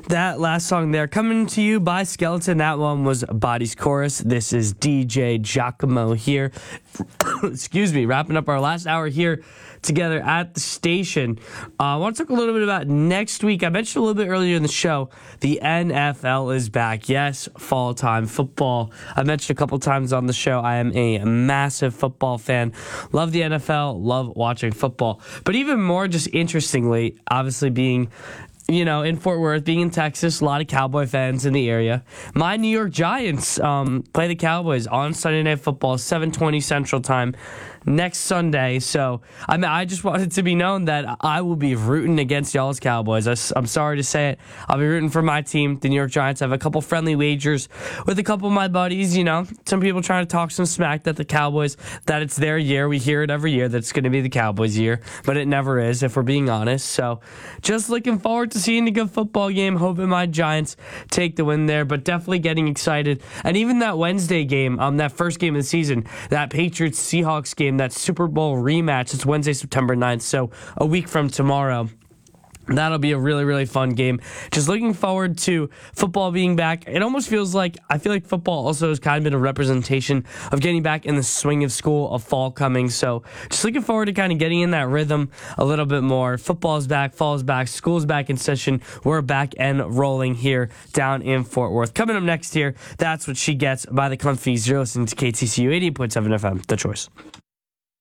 That last song there, coming to you by Skeleton. That one was Body's Chorus. This is DJ Giacomo here. Excuse me, wrapping up our last hour here together at the station. I want to talk a little bit about next week. I mentioned a little bit earlier in the show, the NFL is back. Yes, fall time football. I mentioned a couple times on the show, I am a massive football fan. Love the NFL, love watching football. But even more just interestingly, obviously being in Fort Worth, being in Texas, a lot of Cowboy fans in the area. My New York Giants play the Cowboys on Sunday Night Football, 7:20 Central Time next Sunday. So, I just want it to be known that I will be rooting against y'all's Cowboys. I'm sorry to say it. I'll be rooting for my team, the New York Giants. I have a couple friendly wagers with a couple of my buddies. Some people trying to talk some smack that the Cowboys, that it's their year. We hear it every year that it's going to be the Cowboys' year, but it never is, if we're being honest. So, just looking forward to seeing a good football game. Hoping my Giants take the win there, but definitely getting excited. And even that Wednesday game, that first game of the season, that Patriots-Seahawks game, that Super Bowl rematch, it's Wednesday, September 9th, so a week from tomorrow. That'll be a really, really fun game. Just looking forward to football being back. It almost feels like, I feel like football also has kind of been a representation of getting back in the swing of school, of fall coming. So just looking forward to kind of getting in that rhythm a little bit more. Football is back, fall is back, school's back in session. We're back and rolling here down in Fort Worth. Coming up next here, That's What She Gets by the Comfies. You're listening to KTCU 88.7 FM, The Choice.